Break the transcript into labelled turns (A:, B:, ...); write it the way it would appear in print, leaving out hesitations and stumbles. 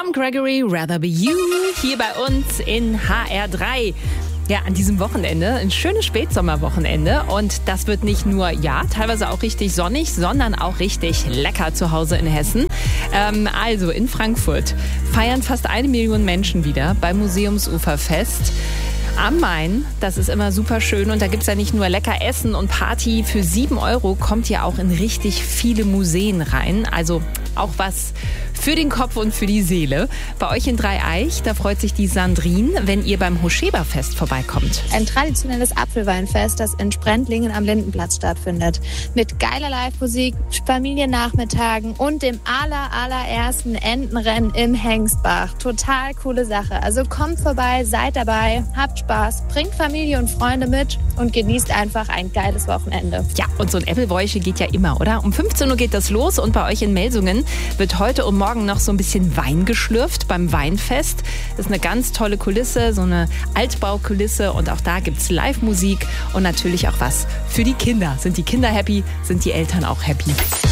A: Tom Gregory, Rather Be You, hier bei uns in HR3. Ja, an diesem Wochenende, ein schönes Spätsommerwochenende. Und das wird nicht nur, teilweise auch richtig sonnig, sondern auch richtig lecker zu Hause in Hessen. Also in Frankfurt feiern fast 1 Million Menschen wieder beim Museumsuferfest am Main. Das ist immer super schön und da gibt's ja nicht nur lecker Essen und Party. Für 7 € kommt ihr auch in richtig viele Museen rein. Also auch was für den Kopf und für die Seele. Bei euch in Dreieich, da freut sich die Sandrine, wenn ihr beim Hochschäberfest vorbeikommt.
B: Ein traditionelles Apfelweinfest, das in Sprendlingen am Lindenplatz stattfindet. Mit geiler Live-Musik, Familiennachmittagen und dem allerersten Entenrennen im Hengstbach. Total coole Sache. Also kommt vorbei, seid dabei, habt Spaß, bringt Familie und Freunde mit und genießt einfach ein geiles Wochenende.
A: Ja, und so ein Äppelbräuche geht ja immer, oder? Um 15 Uhr geht das los und bei euch in Melsungen wird heute und morgen noch so ein bisschen Wein geschlürft beim Weinfest. Das ist eine ganz tolle Kulisse, so eine Altbaukulisse und auch da gibt's Live-Musik und natürlich auch was für die Kinder. Sind die Kinder happy, sind die Eltern auch happy.